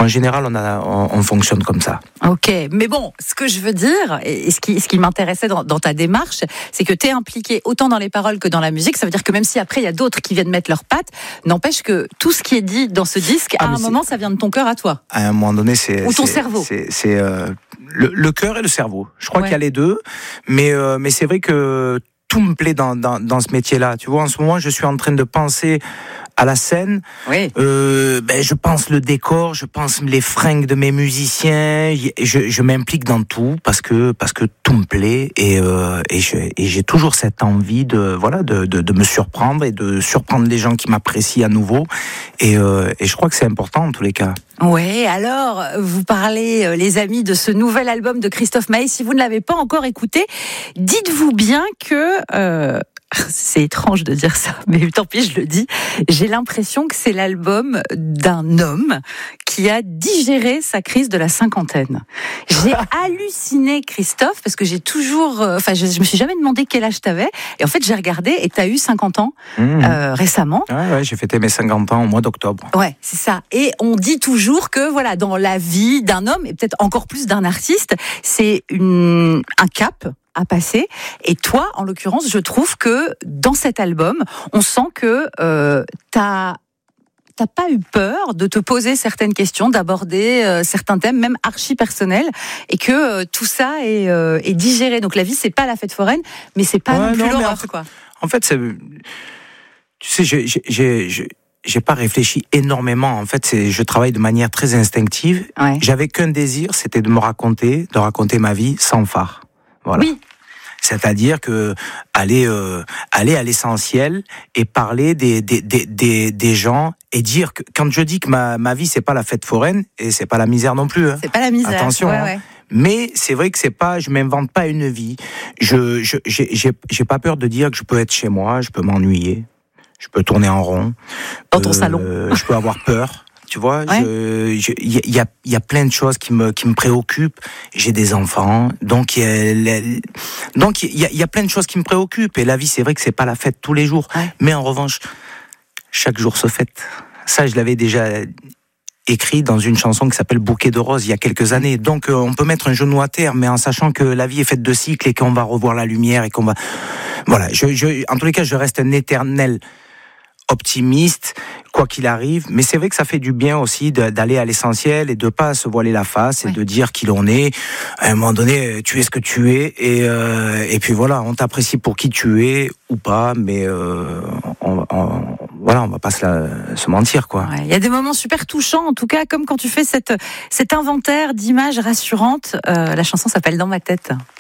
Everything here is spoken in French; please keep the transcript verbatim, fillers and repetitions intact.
En général, on, a, on, on fonctionne comme ça. Ok, mais bon, ce que je veux dire, et ce qui, ce qui m'intéressait dans, dans ta démarche, c'est que tu es impliqué autant dans les paroles que dans la musique. Ça veut dire que même si après il y a d'autres qui viennent mettre leurs pattes, n'empêche que tout ce qui est dit dans ce disque, ah, à un c'est... moment, ça vient de ton cœur à toi. À un moment donné, c'est... Ou ton c'est, cerveau. C'est, c'est euh, le, le cœur et le cerveau. Je crois ouais. qu'il y a les deux, mais, euh, mais c'est vrai que tout me plaît dans, dans, dans ce métier-là. Tu vois, en ce moment, je suis en train de penser à la scène. Oui. Euh, ben, je pense le décor, je pense les fringues de mes musiciens. Je, je m'implique dans tout parce que parce que tout me plaît et euh, et, je, et j'ai toujours cette envie de voilà de, de de me surprendre et de surprendre les gens qui m'apprécient à nouveau. Et euh, et je crois que c'est important en tous les cas. Ouais, alors, vous parlez, euh, les amis, de ce nouvel album de Christophe Maé. Si vous ne l'avez pas encore écouté, dites-vous bien que... Euh, c'est étrange de dire ça, mais tant pis, je le dis. J'ai l'impression que c'est l'album d'un homme qui a digéré sa crise de la cinquantaine. J'ai halluciné, Christophe, parce que j'ai toujours... Enfin, euh, je, je me suis jamais demandé quel âge t'avais. Et en fait, j'ai regardé et t'as eu cinquante ans mmh. euh, récemment. Ouais, ouais, j'ai fêté mes cinquante ans au mois d'octobre. Ouais, c'est ça. Et on dit toujours que, voilà, dans la vie d'un homme, et peut-être encore plus d'un artiste, c'est une, un cap à passer. Et toi, en l'occurrence, je trouve que dans cet album, on sent que euh, t'as t'as pas eu peur de te poser certaines questions, d'aborder euh, certains thèmes, même archi personnels, et que euh, tout ça est, euh, est digéré. Donc la vie, c'est pas la fête foraine, mais c'est pas ouais, non plus non, l'horreur, en fait, quoi. En fait, c'est, tu sais, j'ai, j'ai, j'ai, j'ai j'ai pas réfléchi énormément. En fait, c'est, je travaille de manière très instinctive. Ouais. J'avais qu'un désir, c'était de me raconter, de raconter ma vie sans phare. Voilà. Oui. C'est-à-dire que aller euh, aller à l'essentiel et parler des des des des, des gens et dire que quand je dis que ma ma vie c'est pas la fête foraine et c'est pas la misère non plus. Hein. C'est pas la misère. Attention. Ouais, hein. ouais. Mais c'est vrai que c'est pas, je m'invente pas une vie. Je je j'ai j'ai, j'ai pas peur de dire que je peux être chez moi, je peux m'ennuyer, je peux tourner en rond. Dans ton euh, salon. Je peux avoir peur. Tu vois, ouais. je, il y a, il y a plein de choses qui me, qui me préoccupent. J'ai des enfants, donc il y a, donc il y a, il y a plein de choses qui me préoccupent. Et la vie, c'est vrai que c'est pas la fête tous les jours, ouais. mais en revanche, chaque jour se fête. Ça, je l'avais déjà écrit dans une chanson qui s'appelle Bouquet de roses il y a quelques années. Donc, euh, on peut mettre un genou à terre, mais en sachant que la vie est faite de cycles et qu'on va revoir la lumière et qu'on va, voilà. Je, je, en tous les cas, je reste un éternel optimiste, quoi qu'il arrive, mais c'est vrai que ça fait du bien aussi de, d'aller à l'essentiel et de pas se voiler la face et oui. de dire qui l'on est. À un moment donné, tu es ce que tu es et euh, et puis voilà, on t'apprécie pour qui tu es ou pas, mais euh, on, on, voilà, on va pas se, la, se mentir quoi. Il ouais, y a des moments super touchants, en tout cas, comme quand tu fais cette cet inventaire d'images rassurantes. Euh, la chanson s'appelle Dans ma tête.